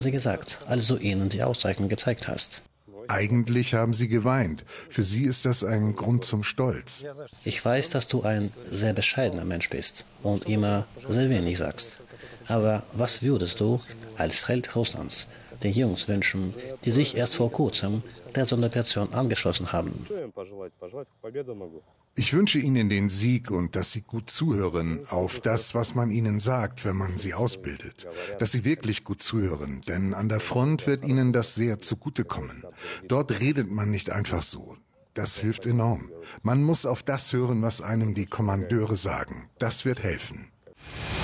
Sie gesagt, als du ihnen die Auszeichnung gezeigt hast. Eigentlich haben sie geweint. Für sie ist das ein Grund zum Stolz. Ich weiß, dass du ein sehr bescheidener Mensch bist und immer sehr wenig sagst. Aber was würdest du als Held Russlands den Jungs wünschen, die sich erst vor kurzem der Sonderoperation angeschlossen haben? Ich wünsche ihnen den Sieg und dass sie gut zuhören auf das, was man ihnen sagt, wenn man sie ausbildet. Dass sie wirklich gut zuhören, denn an der Front wird ihnen das sehr zugutekommen. Dort redet man nicht einfach so. Das hilft enorm. Man muss auf das hören, was einem die Kommandeure sagen. Das wird helfen.